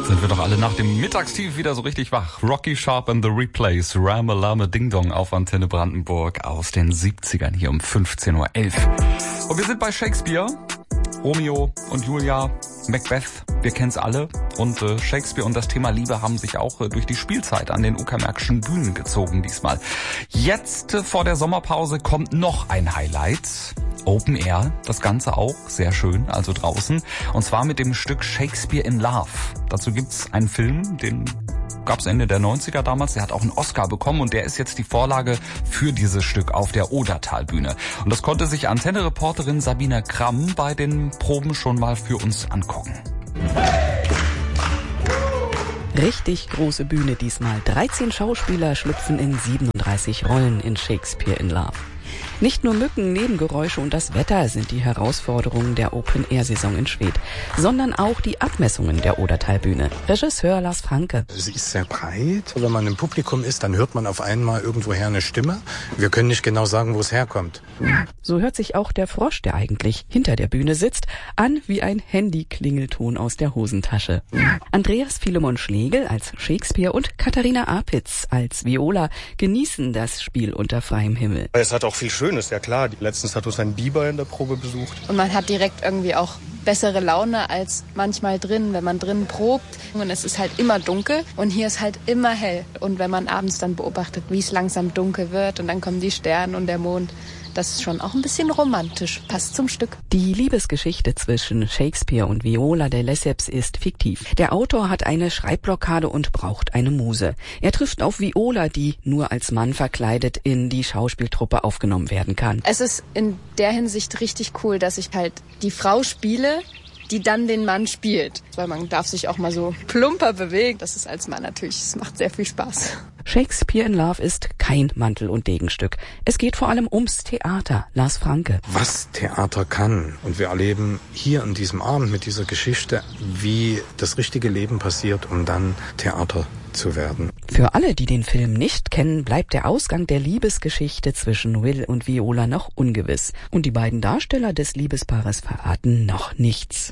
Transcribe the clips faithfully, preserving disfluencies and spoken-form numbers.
Sind wir doch alle nach dem Mittagstief wieder so richtig wach. Rocky Sharp and the Replays, Ramalama Ding Dong auf Antenne Brandenburg aus den siebzigern hier um fünfzehn Uhr elf. Und wir sind bei Shakespeare, Romeo und Julia, Macbeth, wir kennen's alle. Und äh, Shakespeare und das Thema Liebe haben sich auch äh, durch die Spielzeit an den Uckermärkischen Bühnen gezogen diesmal. Jetzt äh, vor der Sommerpause kommt noch ein Highlight. Open Air, das Ganze auch sehr schön, also draußen. Und zwar mit dem Stück Shakespeare in Love. Dazu gibt's einen Film, den gab's Ende der neunziger damals. Der hat auch einen Oscar bekommen und der ist jetzt die Vorlage für dieses Stück auf der Odertalbühne. Und das konnte sich Antenne-Reporterin Sabine Kramm bei den Proben schon mal für uns angucken. Richtig große Bühne diesmal. dreizehn Schauspieler schlüpfen in siebenunddreißig Rollen in Shakespeare in Love. Nicht nur Mücken, Nebengeräusche und das Wetter sind die Herausforderungen der Open-Air-Saison in Schwedt, sondern auch die Abmessungen der Odertalbühne. Regisseur Lars Franke. Sie ist sehr breit. Wenn man im Publikum ist, dann hört man auf einmal irgendwoher eine Stimme. Wir können nicht genau sagen, wo es herkommt. So hört sich auch der Frosch, der eigentlich hinter der Bühne sitzt, an wie ein Handy-Klingelton aus der Hosentasche. Andreas Philemon Schlegel als Shakespeare und Katharina Apitz als Viola genießen das Spiel unter freiem Himmel. Es hat auch viel Schönes, ja klar. Letztens hat uns ein Biber in der Probe besucht. Und man hat direkt irgendwie auch bessere Laune als manchmal drin, wenn man drin probt. Und es ist halt immer dunkel und hier ist halt immer hell. Und wenn man abends dann beobachtet, wie es langsam dunkel wird und dann kommen die Sterne und der Mond, das ist schon auch ein bisschen romantisch, passt zum Stück. Die Liebesgeschichte zwischen Shakespeare und Viola de Lesseps ist fiktiv. Der Autor hat eine Schreibblockade und braucht eine Muse. Er trifft auf Viola, die nur als Mann verkleidet in die Schauspieltruppe aufgenommen werden kann. Es ist in der Hinsicht richtig cool, dass ich halt die Frau spiele, die dann den Mann spielt. Weil man darf sich auch mal so plumper bewegen. Das ist als Mann natürlich, es macht sehr viel Spaß. Shakespeare in Love ist kein Mantel- und Degenstück. Es geht vor allem ums Theater. Lars Franke. Was Theater kann. Und wir erleben hier an diesem Abend mit dieser Geschichte, wie das richtige Leben passiert, um dann Theater zu werden. Für alle, die den Film nicht kennen, bleibt der Ausgang der Liebesgeschichte zwischen Will und Viola noch ungewiss. Und die beiden Darsteller des Liebespaares verraten noch nichts.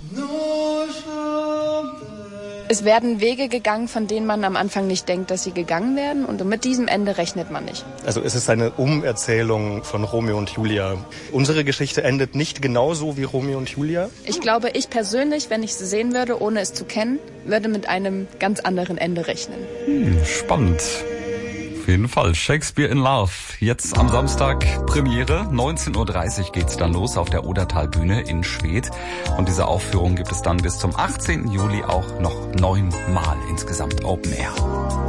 Es werden Wege gegangen, von denen man am Anfang nicht denkt, dass sie gegangen werden. Und mit diesem Ende rechnet man nicht. Also es ist eine Umerzählung von Romeo und Julia. Unsere Geschichte endet nicht genauso wie Romeo und Julia. Ich glaube, ich persönlich, wenn ich sie sehen würde, ohne es zu kennen, würde mit einem ganz anderen Ende rechnen. Hm, spannend. Auf jeden Fall. Shakespeare in Love. Jetzt am Samstag Premiere. neunzehn Uhr dreißig geht's dann los auf der Odertalbühne in Schwedt. Und diese Aufführung gibt es dann bis zum achtzehnten Juli auch noch neunmal insgesamt Open Air.